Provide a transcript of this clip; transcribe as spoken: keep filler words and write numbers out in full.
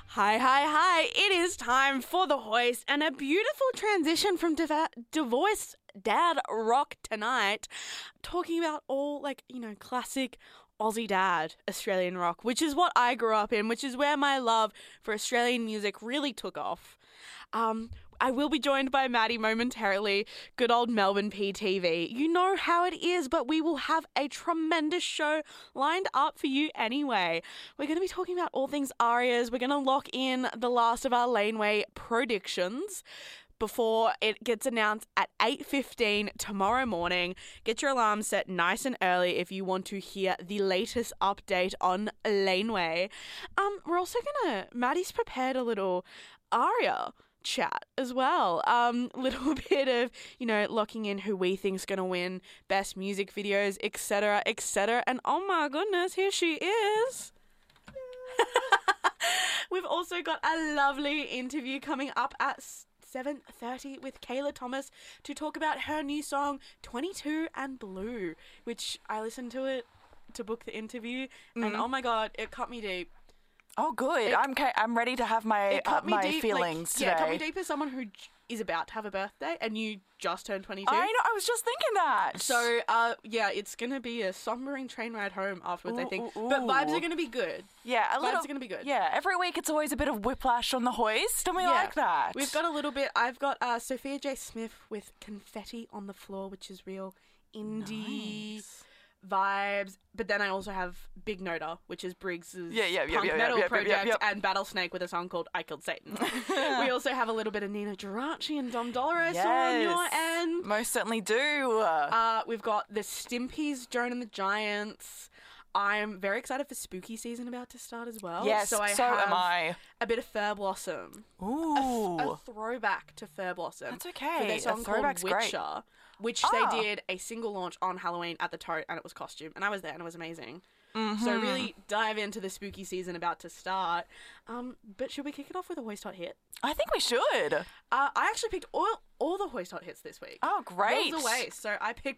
Hi, hi, hi. It is time for The Hoist and a beautiful transition from diva- divorced dad rock tonight, talking about all, like, you know, classic Aussie dad Australian rock, which is what I grew up in, which is where my love for Australian music really took off. Um, I will be joined by Maddie momentarily, good old Melbourne P T V. You know how it is, but we will have a tremendous show lined up for you anyway. We're going to be talking about all things Arias. We're going to lock in the last of our Laneway predictions before it gets announced at eight fifteen tomorrow morning. Get your alarm set nice and early if you want to hear the latest update on Laneway. Um, we're also going to... Maddie's prepared a little Aria chat as well. Um, little bit of, you know, locking in who we think's gonna win best music videos, et cetera, et cetera. And oh my goodness, here she is. We've also got a lovely interview coming up at seven thirty with Kayla Thomas to talk about her new song twenty-two and Blue, which I listened to it to book the interview, mm. and oh my god, it cut me deep. Oh, good. It, I'm ca- I'm ready to have my uh, my deep, feelings like, today. Yeah, cut me deep as someone who j- is about to have a birthday, and you just turned twenty-two. I know. I was just thinking that. So, uh, yeah, it's gonna be a sombering train ride home afterwards. Ooh, I think, ooh, but vibes ooh. are gonna be good. Yeah, a vibes little, are gonna be good. Yeah, every week it's always a bit of whiplash on the hoist, and we yeah. like that. We've got a little bit. I've got uh, Sophia J. Smith with Confetti on the Floor, which is real indie. Nice. Vibes, but then I also have Big Noda, which is Briggs's yeah, yeah, yeah, punk yeah, metal yeah, yeah, project, yeah, yeah, yeah. and Battlesnake with a song called I Killed Satan. We also have a little bit of Nina Geraci and Dom Dolores yes, on your end. Most certainly do. Uh, we've got the Stimpies, Joan and the Giants. I'm very excited for spooky season about to start as well. Yes, so, I so have am I. A bit of Fur Blossom. Ooh. A, a throwback to Fur Blossom. That's okay. For their song a throwback's called Witcher, great. which oh. they did a single launch on Halloween at the Tote, and it was costume. And I was there, and it was amazing. Mm-hmm. So really dive into the spooky season about to start. Um, but should we kick it off with a Hoist Hot Hit? I think we should. Uh, I actually picked all all the Hoist Hot Hits this week. Oh, great. Worlds away. So I picked